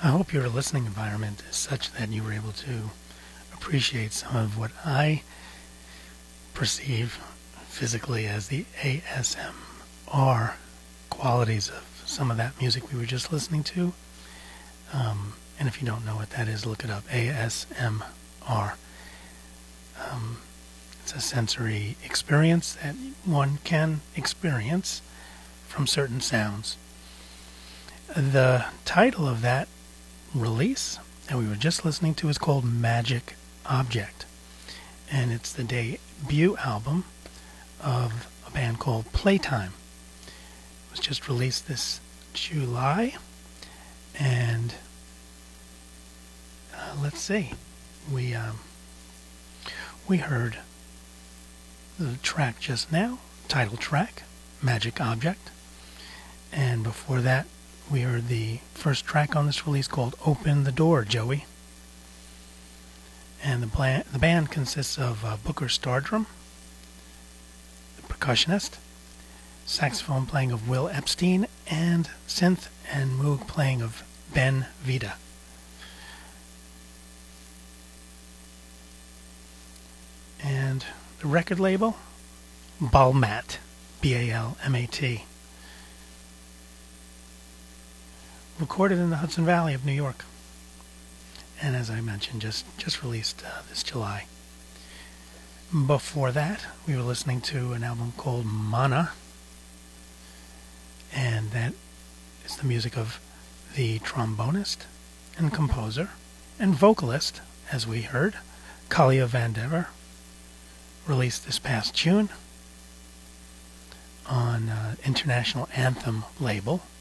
I hope your listening environment is such that you were able to appreciate some of what I perceive physically as the ASMR qualities of some of that music we were just listening to. And if you don't know what that is, look it up. ASMR. It's a sensory experience that one can experience from certain sounds. The title of that release that we were just listening to is called Magic Object. And it's the debut album of a band called Playtime. It was just released this July. And let's see. We heard the track just now, title track, Magic Object. And before that, we heard the first track on this release called Open the Door, Joey. And the band consists of Booker Stardrum, the percussionist, saxophone playing of Will Epstein, and synth and moog playing of Ben Vida. And the record label, Balmat, B-A-L-M-A-T. Recorded in the Hudson Valley of New York. And as I mentioned, just released this July. Before that, we were listening to an album called Mana. And that is the music of the trombonist and composer and vocalist, as we heard, Kalia Van Dever, released this past June on International Anthem label.